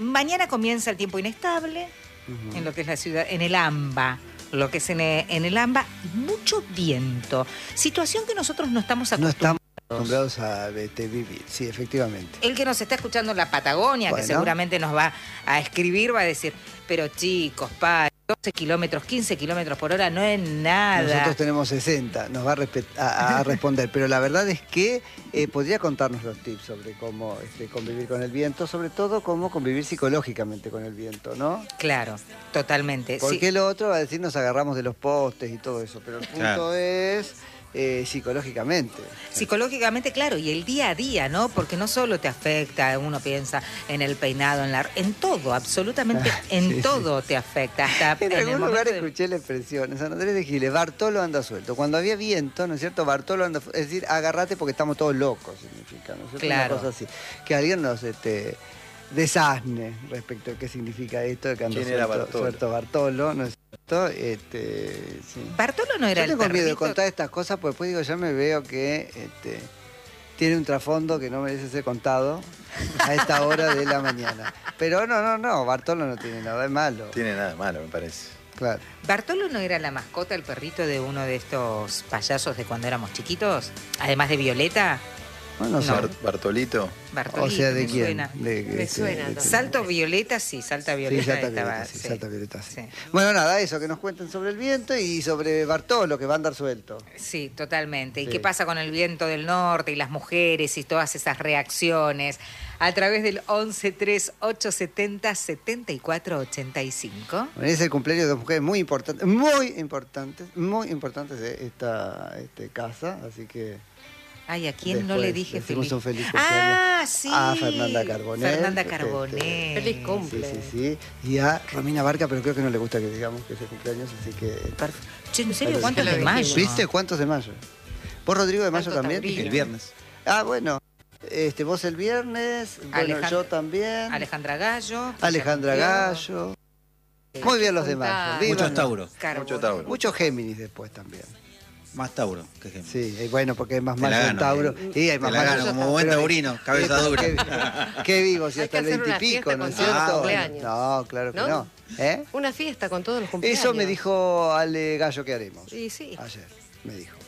Mañana comienza el tiempo inestable en lo que es la ciudad, en el AMBA. Lo que es en el AMBA, mucho viento. Situación que nosotros no estamos acostumbrados a vivir. Sí, efectivamente. El que nos está escuchando en la Patagonia, que seguramente nos va a escribir, va a decir, pero chicos, 12 kilómetros, 15 kilómetros por hora no es nada. Nosotros tenemos 60, nos va a responder. Pero la verdad es que podría contarnos los tips sobre cómo convivir con el viento, sobre todo cómo convivir psicológicamente con el viento, ¿no? Claro, totalmente. Porque lo otro va a decir nos agarramos de los postes y todo eso, pero el punto es psicológicamente. Psicológicamente, claro, y el día a día, ¿no? Porque no solo te afecta, uno piensa en el peinado, en todo, absolutamente en todo te afecta. Hasta en algún lugar escuché la expresión, en San Andrés de Giles, Bartolo anda suelto. Cuando había viento, ¿no es cierto? Bartolo anda, es decir, agárrate porque estamos todos locos, significa, ¿no es cierto? Claro. Una cosa así. Que alguien nos desasne respecto a qué significa esto de que anda suelto Bartolo, ¿no es cierto? Sí. Bartolo no era el perrito. Yo tengo miedo de contar estas cosas porque después digo, ya me veo que tiene un trasfondo que no merece ser contado a esta hora de la mañana. Pero no, Bartolo no tiene nada de malo. Tiene nada de malo, me parece. Claro. ¿Bartolo no era la mascota, el perrito de uno de estos payasos de cuando éramos chiquitos? Además de Violeta. Bueno, no. Bartolito. Bartolito, o sea, ¿de me quién? Suena. Me suena. Salto Violeta, sí, Salta Violeta. Sí, Salta Violeta, sí. Bueno, nada, eso, que nos cuenten sobre el viento y sobre Bartolo, que va a andar suelto. Sí, totalmente. ¿Y qué pasa con el viento del norte y las mujeres y todas esas reacciones? A través del 1138707485. Bueno, es el cumpleaños de dos mujeres muy importantes de esta casa, así que... Ay, ¿a quién no le dije feliz? Un feliz cumpleaños. Sí. A Fernanda Carbonell. Fernanda Carbonell. Feliz cumple. Sí. Y a Romina Barca, pero creo que no le gusta que digamos que es el cumpleaños, así que... Che, ¿en serio cuántos de mayo? ¿Viste cuántos de mayo? ¿Vos, Rodrigo, de mayo también? El viernes. Ah, bueno. Vos el viernes, bueno, yo también. Alejandra Gallo. Muy bien los demás. Muchos Tauro. Muchos Géminis después también. Más Tauro que Géminis. Sí, bueno, porque es más mayo en Tauro. Y hay más mayo. Como buen taurino, cabeza dura. ¿Qué digo? Si hasta el 20 y pico, ¿no es cierto? No, claro que no. Una fiesta con todos los cumpleaños. Eso me dijo Ale Gallo que haremos. Sí. Ayer me dijo.